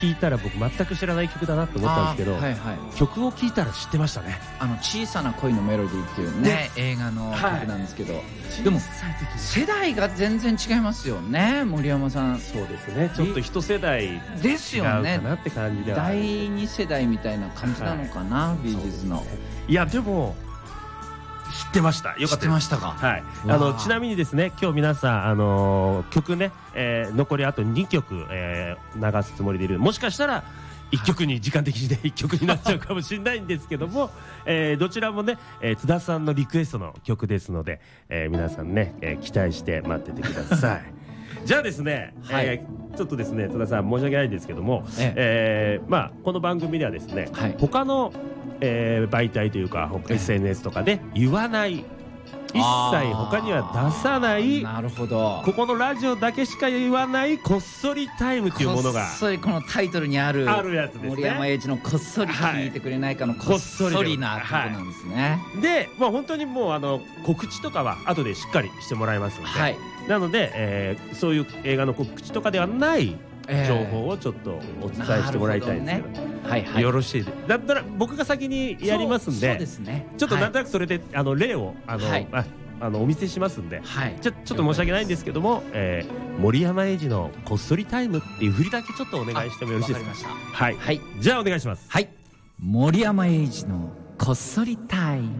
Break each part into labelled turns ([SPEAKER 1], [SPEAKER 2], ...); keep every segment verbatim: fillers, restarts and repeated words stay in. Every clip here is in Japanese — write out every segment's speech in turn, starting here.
[SPEAKER 1] 聞いたら僕全く知らない曲だなと思ったんですけど、
[SPEAKER 2] はいはい、
[SPEAKER 1] 曲を聞いたら知ってましたね。
[SPEAKER 2] あの小さな恋のメロディーっていうね映画の曲なんですけど、はい、でも世代が全然違いますよね森山さん。
[SPEAKER 1] そうですね、ちょっと一世代違うかなって感じでは、
[SPEAKER 2] だいに世代みたいな感じなのかな、はい、ビージーズの。
[SPEAKER 1] いやでも知ってました。よかったです。知ってましたか。はい。あのちなみにですね、今日皆さんあのー、曲ね、えー、残りあとにきょく、えー、流すつもりでいる。もしかしたらいっきょくに時間的にねいっきょくになっちゃうかもしれないんですけども、えー、どちらもね、えー、津田さんのリクエストの曲ですので、えー、皆さんね、えー、期待して待っててください。じゃあですね、はい、えー、ちょっとですね津田さん申し訳ないんですけども、えええー、まあこの番組ではですね、はい、他のえー、媒体というか エスエヌエス とかで言わない、一切他には出さない、
[SPEAKER 2] なるほど、
[SPEAKER 1] ここのラジオだけしか言わないこっそりタイムというものが、
[SPEAKER 2] こっそりこのタイトルにある
[SPEAKER 1] あるやつですね。
[SPEAKER 2] 森山英二のこっそり聞いてくれないかのこっそりな曲なんですね。
[SPEAKER 1] はい、で、まあ、本当にもうあの告知とかは後でしっかりしてもらいますので、はい、なので、えー、そういう映画の告知とかではない情報をちょっとお伝えしてもらいたいんですけど、ね、はいはい、よろしいでだったら僕が先にやりますんで、そうですね、ちょっとなんとなくそれで、はい、あの例をあの、はい、ああのお見せしますんで、はい、ちょちょっと申し訳ないんですけども、えー、森山英二のこっそりタイムっていう振りだけちょっとお願いしてもよろしいですか。はい、はい、じゃあお願いします。
[SPEAKER 2] はい、森山英二のこっそりタイム。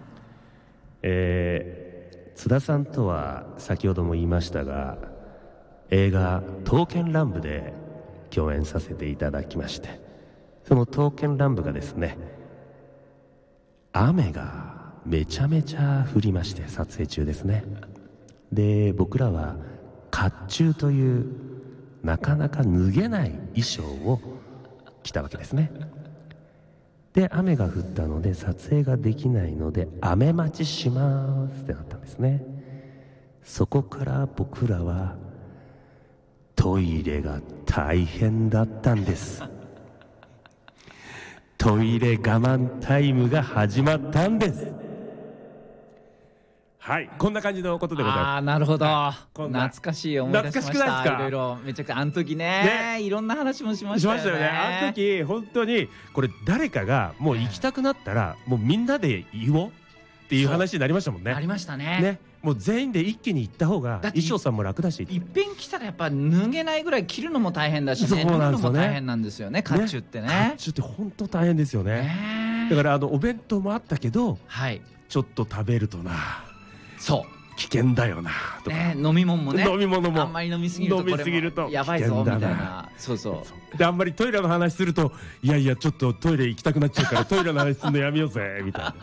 [SPEAKER 1] えー、津田さんとは先ほども言いましたが、映画「刀剣乱舞」で共演させていただきまして、その刀剣乱舞がですね、雨がめちゃめちゃ降りまして、撮影中ですね。で僕らは甲冑というなかなか脱げない衣装を着たわけですね。で雨が降ったので撮影ができないので雨待ちしますってなったんですね。そこから僕らはトイレが大変だったんです。トイレ我慢タイムが始まったんです。はい、こんな感じのことでございます。
[SPEAKER 2] ああ、なるほど、はい、懐かしい、思い出しました。懐かしくないですか。いろいろめちゃくちゃあの時 ね, ねいろんな話もしましたよ ね, しましたよね。
[SPEAKER 1] あの時本当にこれ誰かがもう行きたくなったら、もうみんなで言おうっていう話になりましたもんね。
[SPEAKER 2] ありました ね,
[SPEAKER 1] ね、もう全員で一気に行った方が衣装さんも楽だし、
[SPEAKER 2] いっぺん来たらやっぱ脱げないぐらい着るのも大変だしね、
[SPEAKER 1] そうなんですよね、
[SPEAKER 2] 脱ぐのも大変なんですよね、甲冑ってね。甲
[SPEAKER 1] 冑って本当大変ですよね。だからあのお弁当もあったけど、はい、ちょっと食べるとな、そう危険だよなとか、ね、
[SPEAKER 2] 飲み物もね、
[SPEAKER 1] 飲み物も
[SPEAKER 2] あんまり飲みすぎるとこれもやばいぞみたいな。そうそう
[SPEAKER 1] で、あんまりトイレの話すると、いやいやちょっとトイレ行きたくなっちゃうからトイレの話するのやめようぜみたいな。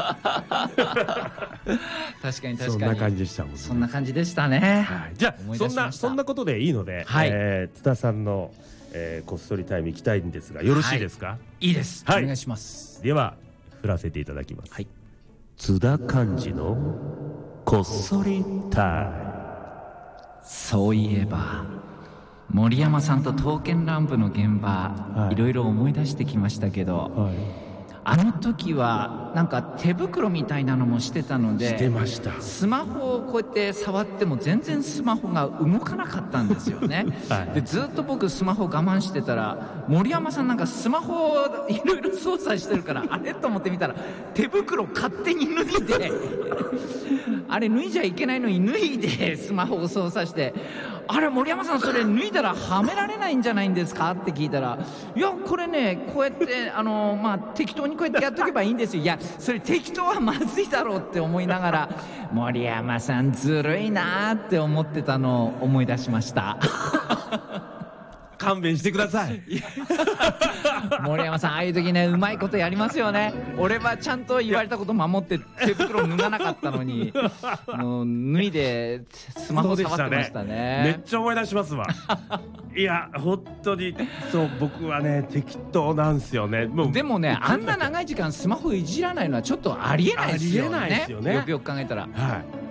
[SPEAKER 2] 確かに確かに
[SPEAKER 1] そんな感じでしたもんね。
[SPEAKER 2] そんな感じでしたね。
[SPEAKER 1] はい、じゃあそんなそんなことでいいので、はい、えー、津田さんの、えー、こっそりタイム行きたいんですが、よろしいですか。はい、
[SPEAKER 2] いいです、はい、お願いします。
[SPEAKER 1] では振らせていただきます。はい、津田寛治のこっそりタイム。
[SPEAKER 2] そういえば森山さんと刀剣乱舞の現場、はい、いろいろ思い出してきましたけど、はい、あの時はなんか手袋みたいなのもしてたので、
[SPEAKER 1] してました。
[SPEAKER 2] スマホをこうやって触っても全然スマホが動かなかったんですよね。はい、でずっと僕スマホ我慢してたら、森山さんなんかスマホをいろいろ操作してるから、あれと思ってみたら手袋勝手に脱いであれ脱いじゃいけないのに脱いでスマホを操作して、あれ森山さんそれ脱いだらはめられないんじゃないんですかって聞いたら、いやこれねこうやってあのまあ適当にこうやってやっとけばいいんですよ。いやそれ適当はまずいだろうって思いながら、森山さんずるいなって思ってたのを思い出しました。
[SPEAKER 1] 勘弁してください。
[SPEAKER 2] 森山さんああいう時ね、うまいことやりますよね。俺はちゃんと言われたこと守って手袋脱がなかったのに、もう脱いでスマホ触ってましたね。
[SPEAKER 1] めっちゃ思い出しますわ。いや本当にそう、僕はね適当なんですよね。もう
[SPEAKER 2] でもね、あんな長い時間スマホいじらないのはちょっとありえないですよね。ありえないですよね、よくよく考えたら。はい、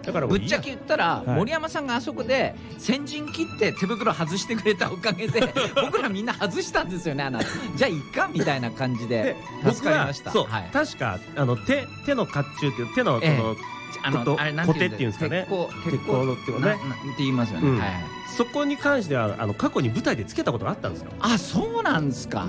[SPEAKER 2] だからぶっちゃけ言ったら、はい、森山さんがあそこで先陣切って手袋外してくれたおかげで僕らみんな外したんですよね。あのじゃあいっかみたいな感じで助かりました。
[SPEAKER 1] そう、はい、確かあの 手, 手の甲冑っていう手の、その、ええ、
[SPEAKER 2] あのあれなん
[SPEAKER 1] コテっていうんですかね。
[SPEAKER 2] 鉄鋼
[SPEAKER 1] 鉄鋼のっていうかね。
[SPEAKER 2] ななって言いますよね、
[SPEAKER 1] うん
[SPEAKER 2] はい。
[SPEAKER 1] そこに関してはあの過去に舞台でつけたことがあったんですよ。
[SPEAKER 2] あ、そうなんですか。